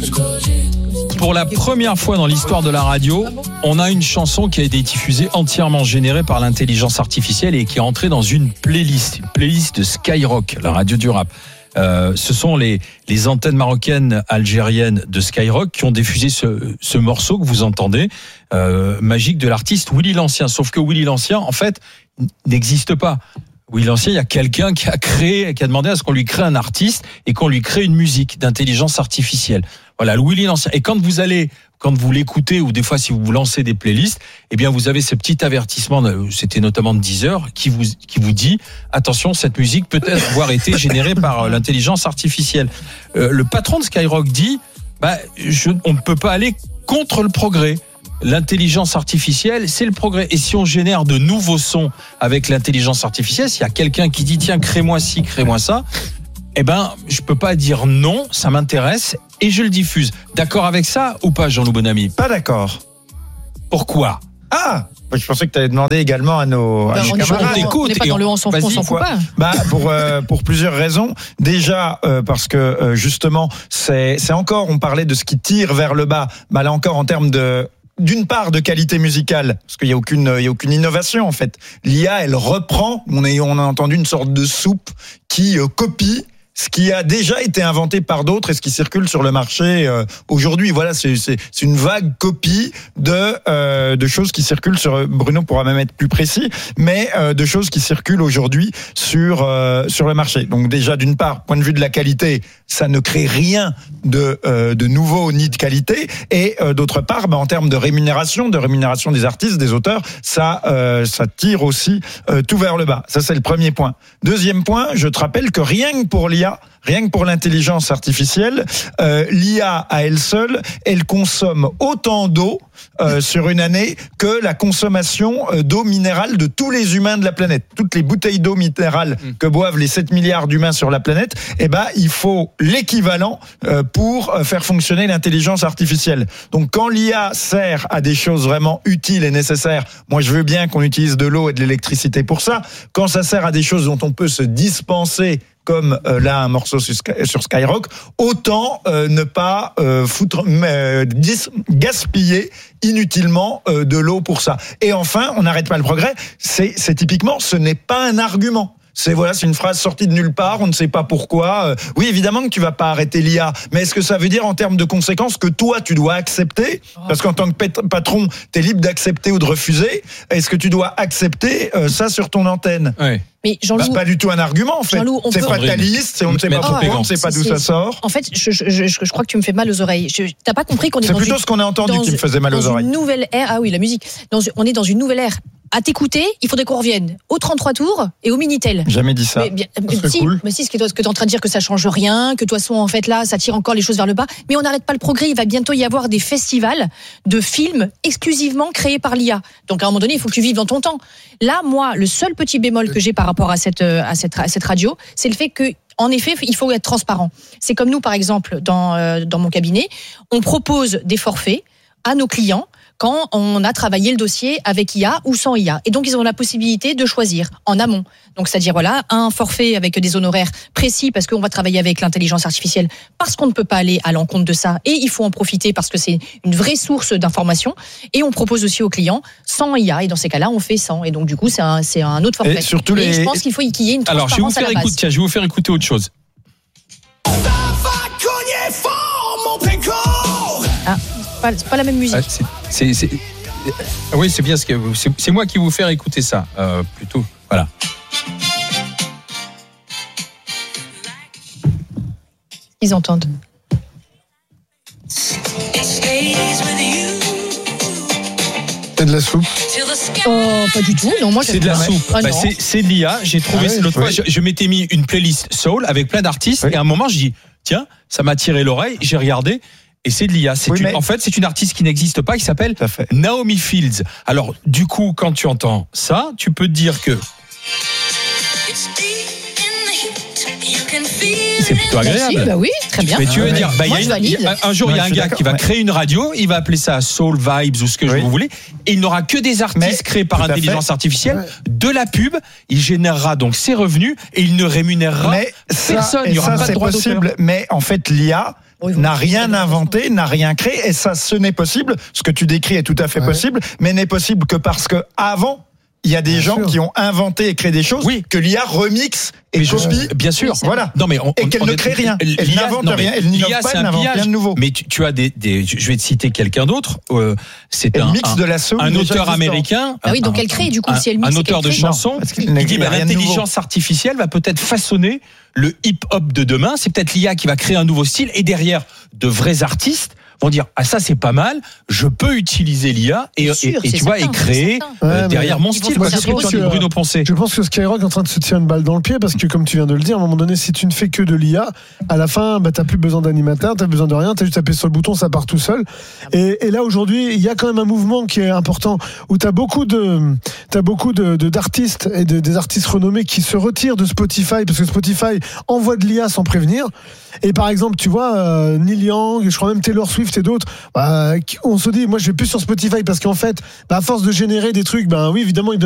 Pour la première fois dans l'histoire de la radio, on a une chanson qui a été diffusée entièrement générée par l'intelligence artificielle et qui est entrée dans une playlist de Skyrock, la radio du rap. Ce sont les antennes marocaines algériennes de Skyrock qui ont diffusé ce morceau que vous entendez, magique, de l'artiste Willy l'Ancien. Sauf que Willy l'Ancien, en fait, n'existe pas. Willy l'Ancien, il y a quelqu'un qui a demandé à ce qu'on lui crée un artiste et qu'on lui crée une musique d'intelligence artificielle. Voilà, Willy l'Ancien. Et quand vous l'écoutez, ou des fois si vous lancez des playlists, eh bien vous avez ce petit avertissement, c'était notamment de Deezer, qui vous dit attention, cette musique peut avoir été générée par l'intelligence artificielle. Le patron de Skyrock dit on ne peut pas aller contre le progrès. L'intelligence artificielle, c'est le progrès. Et si on génère de nouveaux sons avec l'intelligence artificielle, s'il y a quelqu'un qui dit tiens, crée-moi ci, crée-moi ça, eh ben, je peux pas dire non, ça m'intéresse et je le diffuse. D'accord avec ça ou pas, Jean-Loup Bonamy ? Pas d'accord. Pourquoi ? Ah, je pensais que tu allais demander également à nos camarades. On t'écoute. On n'est pas dans le on s'en fout pas. Pour plusieurs raisons. Déjà, parce que justement, c'est encore, on parlait de ce qui tire vers le bas. Là encore, en termes d'une part de qualité musicale, parce qu'il y a aucune innovation en fait. L'IA, elle reprend. On a entendu une sorte de soupe qui copie ce qui a déjà été inventé par d'autres et ce qui circule sur le marché aujourd'hui. Voilà, c'est une vague copie de choses qui circulent sur. Bruno pourra même être plus précis, mais de choses qui circulent aujourd'hui sur le marché. Donc déjà, d'une part, point de vue de la qualité, ça ne crée rien de nouveau ni de qualité, et d'autre part, en termes de rémunération des artistes, des auteurs, ça tire aussi tout vers le bas. Ça, c'est le premier point. Deuxième point, je te rappelle que rien que pour l'intelligence artificielle, l'IA à elle seule, elle consomme autant d'eau sur une année que la consommation d'eau minérale de tous les humains de la planète. Toutes les bouteilles d'eau minérale que boivent les 7 milliards d'humains sur la planète, il faut l'équivalent pour faire fonctionner l'intelligence artificielle. Donc quand l'IA sert à des choses vraiment utiles et nécessaires, moi je veux bien qu'on utilise de l'eau et de l'électricité pour ça. Quand ça sert à des choses dont on peut se dispenser, comme là un morceau sur Skyrock, autant ne pas gaspiller inutilement de l'eau pour ça. Et enfin, on n'arrête pas le progrès, c'est typiquement, ce n'est pas un argument. C'est une phrase sortie de nulle part, on ne sait pas pourquoi. Oui, évidemment que tu vas pas arrêter l'IA, mais est-ce que ça veut dire en termes de conséquences que toi tu dois accepter ? Parce qu'en tant que patron, tu es libre d'accepter ou de refuser. Est-ce que tu dois accepter ça sur ton antenne ? Oui. Mais Jean-Loup, c'est pas du tout un argument en fait. C'est fataliste, on ne sait pas pourquoi, on ne sait pas d'où ça sort. En fait, je crois que tu me fais mal aux oreilles. T'as pas compris qu'on est c'est plutôt ce qu'on a entendu qui me faisait mal aux oreilles. Une nouvelle ère. Ah oui, la musique. On est dans une nouvelle ère. À t'écouter, il faudrait qu'on revienne au 33 tours et au Minitel. Jamais dit ça. Cool. Mais si, ce que tu es en train de dire que ça change rien, que de toute façon, en fait, là, ça tire encore les choses vers le bas. Mais on n'arrête pas le progrès. Il va bientôt y avoir des festivals de films exclusivement créés par l'IA. Donc, à un moment donné, il faut que tu vives dans ton temps. Là, moi, le seul petit bémol que j'ai par rapport à cette radio, c'est le fait que, en effet, il faut être transparent. C'est comme nous, par exemple, dans mon cabinet, on propose des forfaits à nos clients quand on a travaillé le dossier avec IA ou sans IA. Et donc, ils ont la possibilité de choisir en amont. Donc, c'est-à-dire, un forfait avec des honoraires précis parce qu'on va travailler avec l'intelligence artificielle parce qu'on ne peut pas aller à l'encontre de ça et il faut en profiter parce que c'est une vraie source d'information. Et on propose aussi aux clients sans IA. Et dans ces cas-là, on fait sans. Et donc, du coup, c'est un autre forfait. Et je pense qu'il faut qu'il y ait une transparence à la base. Je vais vous faire écouter autre chose. C'est pas la même musique. Oui, c'est bien c'est moi qui vais vous faire écouter ça plutôt. Voilà. Ils entendent. C'est de la soupe. Oh, pas du tout. Non, moi c'est de la soupe. C'est de l'IA. J'ai trouvé l'autre fois, je m'étais mis une playlist soul avec plein d'artistes et à un moment je dis tiens, ça m'a tiré l'oreille. J'ai regardé. Et c'est de l'IA. En fait, c'est une artiste qui n'existe pas, qui s'appelle Naomi Fields. Alors, du coup, quand tu entends ça, tu peux te dire que c'est plutôt agréable. Merci, oui, très bien. Mais tu veux dire, un jour, il y a un gars qui va créer une radio, il va appeler ça Soul Vibes ou ce que vous voulez, et il n'aura que des artistes créés par intelligence artificielle, de la pub, il générera donc ses revenus et il ne rémunérera personne. Il n'y aura pas de droit d'auteur. Mais en fait, l'IA, n'a rien inventé, n'a rien créé, et ça, ce n'est possible. Ce que tu décris est tout à fait possible, mais n'est possible que parce que avant, il y a des gens qui ont inventé et créé des choses que l'IA remixe et copie. Bien sûr. Voilà. Non, mais et qu'elle ne crée rien. Elle n'invente rien. Elle n'innove pas, elle n'invente rien de nouveau. Mais tu as je vais te citer quelqu'un d'autre. C'est un auteur américain. Ah oui, donc elle crée, du coup, si elle mixe. Un auteur de chansons qui dit l'intelligence artificielle va peut-être façonner le hip-hop de demain. C'est peut-être l'IA qui va créer un nouveau style. Et derrière, de vrais artistes vont dire ça c'est pas mal, je peux utiliser l'IA et tu vois et créer derrière mon style. Bruno Poncet. Je pense que Skyrock est en train de se tirer une balle dans le pied parce que comme tu viens de le dire, à un moment donné, si tu ne fais que de l'IA, à la fin, t'as plus besoin d'animateur, t'as besoin de rien, t'as juste appuyé sur le bouton, ça part tout seul. Et là aujourd'hui, il y a quand même un mouvement qui est important où t'as beaucoup d'artistes et des artistes renommés qui se retirent de Spotify parce que Spotify envoie de l'IA sans prévenir. Et par exemple, tu vois, Neil Young, je crois même Taylor Swift et d'autres, on se dit, moi je vais plus sur Spotify parce qu'en fait, à force de générer des trucs, oui évidemment